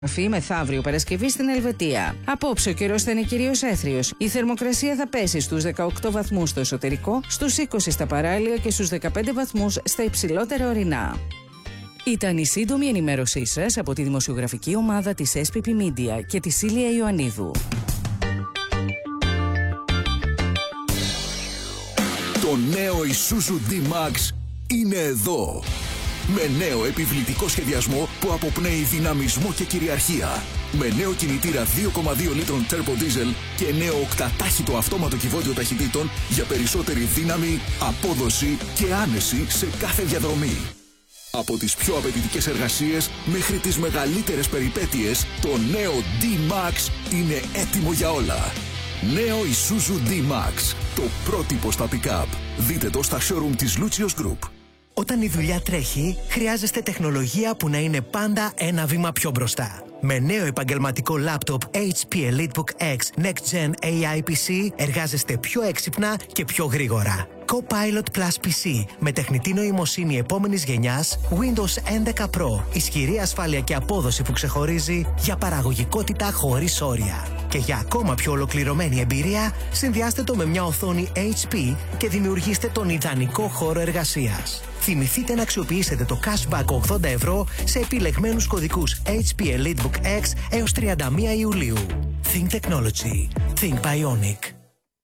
Μεθαύριο Παρασκευή στην Ελβετία. Απόψε ο καιρός θα είναι κυρίως έθριος. Η θερμοκρασία θα πέσει στους 18 βαθμούς στο εσωτερικό, στους 20 στα παράλια και στους 15 βαθμούς στα υψηλότερα ορεινά. Ήταν η σύντομη ενημέρωσή σας από τη δημοσιογραφική ομάδα της SPP Media και τη Σίλια Ιωαννίδου. Το νέο Isuzu D-Max είναι εδώ. Με νέο επιβλητικό σχεδιασμό που αποπνέει δυναμισμό και κυριαρχία. Με νέο κινητήρα 2,2 λίτρων Turbo Diesel και νέο οκτατάχυτο αυτόματο κυβότιο ταχυτήτων για περισσότερη δύναμη, απόδοση και άνεση σε κάθε διαδρομή. Από τις πιο απαιτητικές εργασίες μέχρι τις μεγαλύτερες περιπέτειες, το νέο D-Max είναι έτοιμο για όλα. Νέο Isuzu D-Max, το πρότυπο στα pick-up. Δείτε το στα showroom της Lucius Group. Όταν η δουλειά τρέχει, χρειάζεστε τεχνολογία που να είναι πάντα ένα βήμα πιο μπροστά. Με νέο επαγγελματικό λάπτοπ HP EliteBook X Next Gen AI PC εργάζεστε πιο έξυπνα και πιο γρήγορα. Copilot Plus PC με τεχνητή νοημοσύνη επόμενης γενιάς, Windows 11 Pro, ισχυρή ασφάλεια και απόδοση που ξεχωρίζει για παραγωγικότητα χωρίς όρια. Και για ακόμα πιο ολοκληρωμένη εμπειρία, συνδυάστε το με μια οθόνη HP και δημιουργήστε τον ιδανικό χώρο εργασίας. Θυμηθείτε να αξιοποιήσετε το cashback 80 ευρώ σε επιλεγμένους κωδικούς HP EliteBook X έως 31 Ιουλίου. Think Technology. Think Bionic.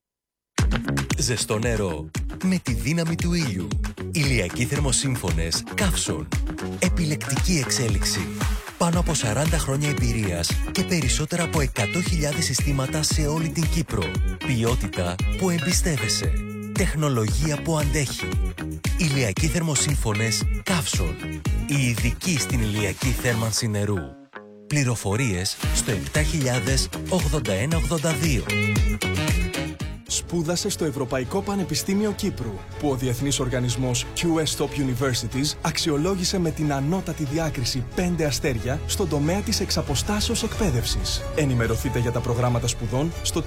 Ζεστό νερό με τη δύναμη του ήλιου. Ηλιακοί θερμοσύμφωνες Καύσον. Επιλεκτική εξέλιξη. Πάνω από 40 χρόνια εμπειρίας και περισσότερα από 100.000 συστήματα σε όλη την Κύπρο. Ποιότητα που εμπιστεύεσαι. Τεχνολογία που αντέχει. Ηλιακοί θερμοσύμφωνες Καύσον. Οι ειδικοί στην ηλιακή θέρμανση νερού. Πληροφορίες στο 7000 8182. Σπούδασε στο Ευρωπαϊκό Πανεπιστήμιο Κύπρου, που ο διεθνής οργανισμός QS Top Universities αξιολόγησε με την ανώτατη διάκριση 5 αστέρια στον τομέα της εξαποστάσεως εκπαίδευσης. Ενημερωθείτε για τα προγράμματα σπουδών στο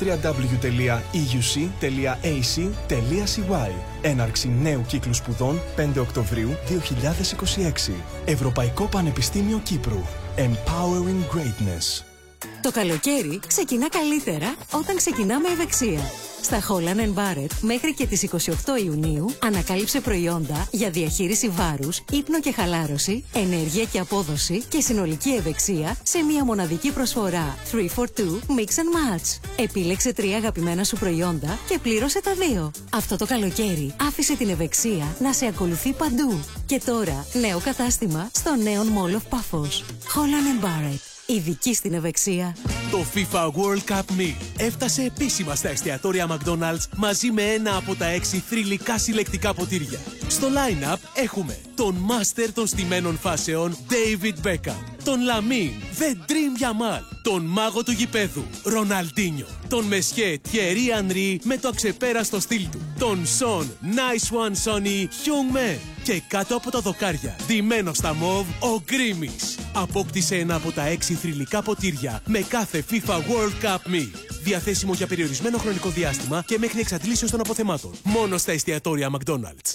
www.euc.ac.cy. Έναρξη νέου κύκλου σπουδών 5 Οκτωβρίου 2026. Ευρωπαϊκό Πανεπιστήμιο Κύπρου. Empowering Greatness. Το καλοκαίρι ξεκινά καλύτερα όταν ξεκινάμε ευεξία. Στα Holland & Barrett μέχρι και τις 28 Ιουνίου ανακάλυψε προϊόντα για διαχείριση βάρους, ύπνο και χαλάρωση, ενέργεια και απόδοση και συνολική ευεξία σε μια μοναδική προσφορά 3 for 2 Mix and Match. Επίλεξε 3 αγαπημένα σου προϊόντα και πλήρωσε τα 2. Αυτό το καλοκαίρι άφησε την ευεξία να σε ακολουθεί παντού. Και τώρα νέο κατάστημα στο νέο Mall of Paphos. Holland & Barrett. Ειδική στην ευεξία. Το FIFA World Cup Meal έφτασε επίσημα στα εστιατόρια McDonald's μαζί με ένα από τα 6 θρυλικά συλλεκτικά ποτήρια. Στο line-up έχουμε τον Master των στημένων φάσεων David Beckham, τον Lamine The Dream Yamal, τον μάγο του γηπέδου Ροναλντίνιο, τον Μεσχέ Thierry Henry με το αξεπέραστο στυλ του, τον Son Nice One Sonny Heung-min και κάτω από τα δοκάρια, ντυμένο στα μοβ, ο Γκρίμις. Απόκτησε ένα από τα 6 θρυλικά ποτήρια με κάθε FIFA World Cup Meal. Διαθέσιμο για περιορισμένο χρονικό διάστημα και μέχρι εξαντλήσεως των αποθεμάτων. Μόνο στα εστιατόρια McDonald's.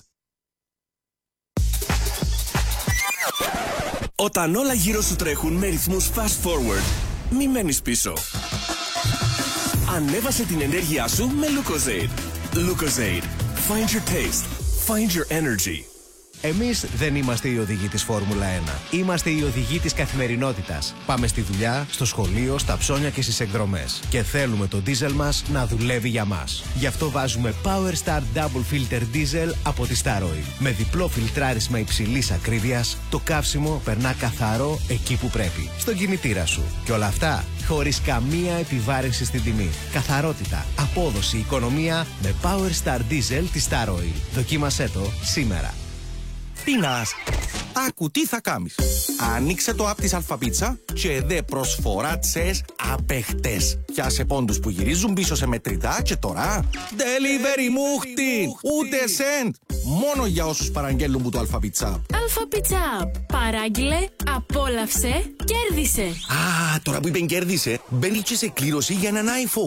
Όταν όλα γύρω σου τρέχουν με ρυθμούς fast forward, μη μένεις πίσω. Ανέβασε την ενέργειά σου με Lucozade. Lucozade. Find your taste. Find your energy. Εμείς δεν είμαστε οι οδηγοί της Φόρμουλα 1. Είμαστε οι οδηγοί της καθημερινότητας. Πάμε στη δουλειά, στο σχολείο, στα ψώνια και στις εκδρομές. Και θέλουμε το ντίζελ μας να δουλεύει για μας. Γι' αυτό βάζουμε Power Star Double Filter Diesel από τη Star Oil. Με διπλό φιλτράρισμα υψηλής ακρίβειας, το καύσιμο περνά καθαρό εκεί που πρέπει. Στον κινητήρα σου. Και όλα αυτά χωρίς καμία επιβάρυνση στην τιμή. Καθαρότητα, απόδοση, οικονομία με Power Star Diesel της Star Oil. Δοκίμασέ το σήμερα. Πίνας, άκου τι θα κάνεις. Ανοίξε το app της Αλφαπίτσα και δε προσφορά τσες απέχτες. Πιάσε πόντους που γυρίζουν πίσω σε μετρητά και τώρα delivery μούχτη, ούτε cent. Μόνο για όσους παραγγέλνουν που το Αλφαπίτσα. Αλφαπίτσα, παράγγειλε, απόλαυσε, κέρδισε. Α, τώρα που είπεν κέρδισε, μπαίνει και σε κλήρωση για έναν iPhone.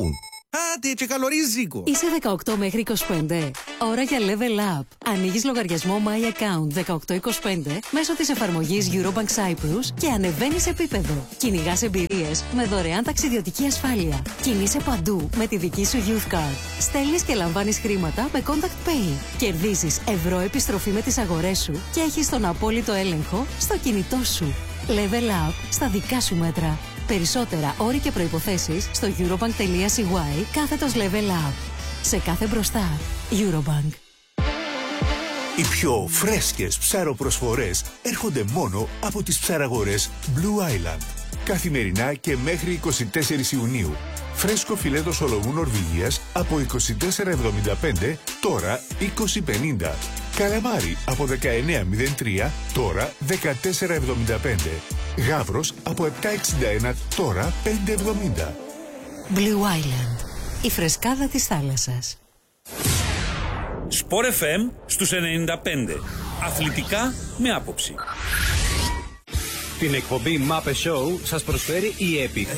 Άντε, και καλορίζικο. Είσαι 18 μέχρι 25. Ώρα για Level Up. Ανοίγεις λογαριασμό My Account 1825 μέσω της εφαρμογής Eurobank Cyprus και ανεβαίνεις επίπεδο. Κυνηγάς εμπειρίες με δωρεάν ταξιδιωτική ασφάλεια. Κινείσαι παντού με τη δική σου Youth Card. Στέλνεις και λαμβάνεις χρήματα με Contact Pay. Κερδίζεις ευρώ επιστροφή με τις αγορές σου και έχεις τον απόλυτο έλεγχο στο κινητό σου. Level Up στα δικά σου μέτρα. Περισσότερα όροι και προϋποθέσεις στο eurobank.cy/level up. Σε κάθε μπροστά, Eurobank. Οι πιο φρέσκες ψαροπροσφορές έρχονται μόνο από τις ψαραγορές Blue Island. Καθημερινά και μέχρι 24 Ιουνίου. Φρέσκο φιλέτο σολομού Νορβηγίας από 24,75, τώρα 20,50. Καλαμάρι από 19,03, τώρα 14,75. Γάβρος από 7,61, τώρα 5,70. Blue Island. Η φρεσκάδα της θάλασσας. Sport FM στους 95. Αθλητικά με άποψη. Την εκπομπή Mape Show σας προσφέρει η Epic.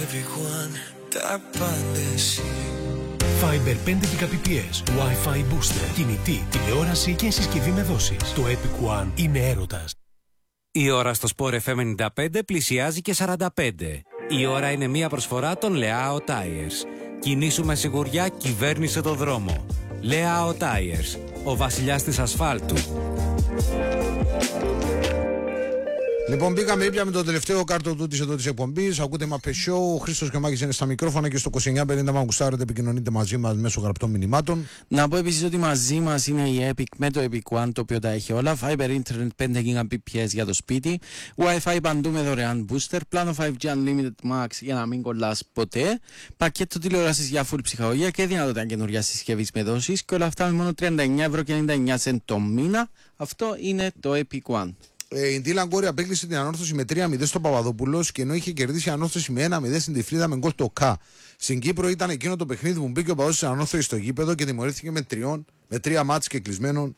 Fiber 5 Gbps, Wi-Fi booster, κινητή, τηλεόραση και συσκευή με δόσεις. Το Epic One είναι έρωτας. Η ώρα στο Sport FM 95 πλησιάζει και 45. Η ώρα είναι μια προσφορά των Leao Tires. Κινήσου με σιγουριά, κυβέρνησε το δρόμο. Leao Tires, ο βασιλιάς της ασφάλτου. Λοιπόν, μπήκαμε ήπια με το τελευταίο κάρτο του εδώ της εκπομπής. Ακούτε Mape Show. Ο Χρήστος και ο Μάκης είναι στα μικρόφωνα και στο 2950 μα γουστάρετε, επικοινωνείτε μαζί μας μέσω γραπτών μηνυμάτων. Να πω επίσης ότι μαζί μας είναι η Epic με το Epic One, το οποίο τα έχει όλα. Fiber Internet 5 Gbps για το σπίτι. Wi-Fi παντού με δωρεάν booster. Πλάνο 5G Unlimited Max για να μην κολλάς ποτέ. Πακέτο τηλεόρασης για full ψυχαγωγία και δυνατότητα καινούργια συσκευής με δόσεις. Και όλα αυτά με μόνο 39,99€ το μήνα. Αυτό είναι το Epic One. Η Ντίλαν Κόρη απέκλεισε την ανόρθωση με 3-0 στο Παπαδόπουλος και ενώ είχε κερδίσει ανόρθωση με 1-0 στην Τυφλίδα με γκολ το ΚΑ. Στην Κύπρο ήταν εκείνο το παιχνίδι που μπήκε ο παδός της ανόρθωσης στο γήπεδο και τιμωρήθηκε με 3 μάτς και κλεισμένων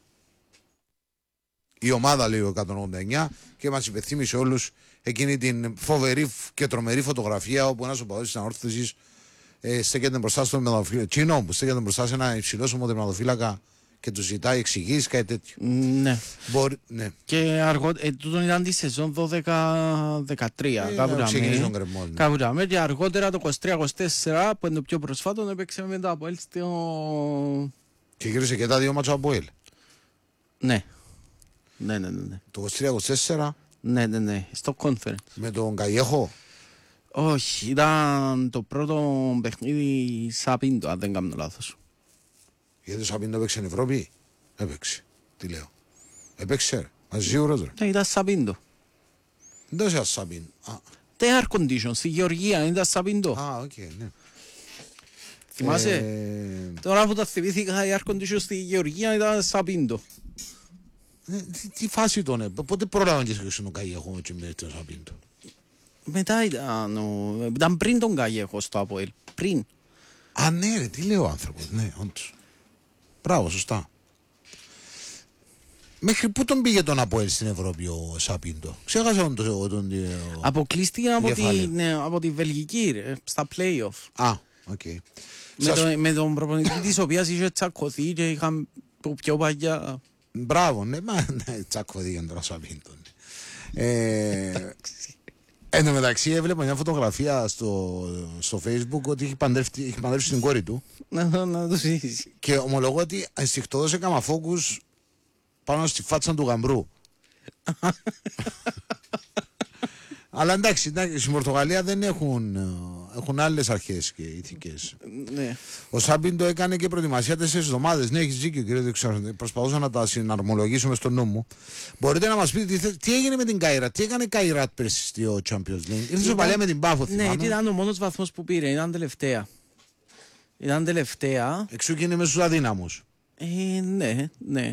η ομάδα, λέει ο 189, και μας υπενθύμισε όλους εκείνη την φοβερή και τρομερή φωτογραφία όπου ένας οπαδός της ανόρθωσης στέκεται μπροστά στον τερματοφύλακα. Τσίνο που στέκεται μπροστά σε ένα υψηλό τερματοφύλακα και του ζητάει εξηγήσεις, κάτι τέτοιο. Ναι. Ναι. Και αργότερα, τούτο ήταν τη σεζόν 12-13. Κάπου τάμε. Και αργότερα το 23-24, που είναι το πιο προσφάτο, έπαιξε με το ΑΠΟΕΛ στο... Και γύρισε και τα δύο μάτσα από ΑΠΟΕΛ. Ναι. Το 23-24. Ναι. Στο conference. Με τον Καγιέχο. Όχι, ήταν το πρώτο παιχνίδι Σαπίντο, αν δεν κάνω λάθος. Γιατί το Σαπίντο έπαιξε στην Ευρώπη. Έπαιξε. Τι λέω. Έπαιξε. Μαζί σίγουρος ρε. Ναι, ήταν Σαπίντο. Δεν ήταν Σαπίντο. The air condition στη Γεωργία, ήταν Σαπίντο. Οκ, ναι. Θυμάσαι. Τώρα που τα θυμήθηκα, η air condition στη Γεωργία ήταν Σαπίντο. Τι φάση ήταν, πότε πρόλαβαν και στον Καγιέχο και με το Σαπίντο. Μετά ήταν πριν τον Καγιέχο στο ΑΠΟΕΛ. Πριν. Α, ναι ρε, τι λέει ο άνθρωπος, ναι, όντως. Μπράβο, σωστά. Μέχρι πού τον πήγε τον ΑΠΟΕΛ στην Ευρώπη ο Σαπίντο. Ξέχασα τον... Αποκλείστηκε από τη Βελγική, στα play-off. Α, οκ. Με τον προπονητή της οποίας είχε τσακωθεί και είχαν πιο παλιά... Μπράβο, ναι, τσακωθεί για τον Σαπίντο. Εν τω μεταξύ έβλεπα μια φωτογραφία στο Facebook ότι έχει παντρεύσει την κόρη του. Να το ζήσει. Και ομολογώ ότι ενστικτοδός έκανα φόκους πάνω στη φάτσα του γαμπρού. Αλλά εντάξει, στην Πορτογαλία δεν έχουν άλλες αρχές και ηθικές. Ναι. Ο Σάμπιντο έκανε και προετοιμασία 4 εβδομάδες. Ναι, έχεις δίκιο κύριε Δεξιάρη. Προσπαθούσα να τα συναρμολογήσουμε στο νου μου. Μπορείτε να μας πείτε τι έγινε με την Καϊράτ, τι έκανε η Καϊράτ πέρσι στο Champions League. Ήρθε στο παλιά με την Πάφο, θυμάμαι. Ναι, ήταν ο μόνος βαθμός που πήρε, ήταν τελευταία. Εξού και είναι με στους αδύναμους. Ναι.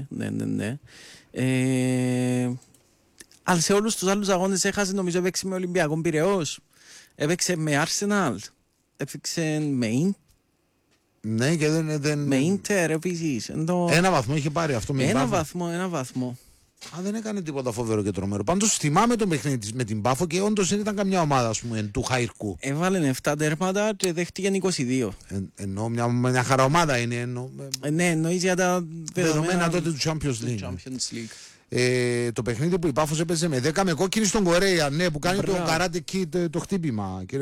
Αλλά σε όλους τους άλλους αγώνες έχασε, νομίζω έπαιξε με Ολυμπιακό Πειραιώς, έπαιξε με Arsenal, έπαιξε με Ίντερ. Ναι, και δεν... Με Ίντερ επίσης. Ένα βαθμό είχε πάρει αυτό με ένα βαθμό. Δεν έκανε τίποτα φοβερό και τρομερό. Πάντως θυμάμαι το παιχνίδι με την Πάφο και όντως δεν ήταν καμιά ομάδα, ας πούμε, του Χαϊρκού. Έβαλε 7 τέρματα και δέχτηκε 22. Εννοώ μια χαρά ομάδα είναι. Ναι, εννοείς για τα δεδομένα τότε του Champions League. Το παιχνίδι που η Πάφος έπαιζε με 10 με κόκκινη στον Κορέα, ναι, που κάνει το Karate Kid το χτύπημα.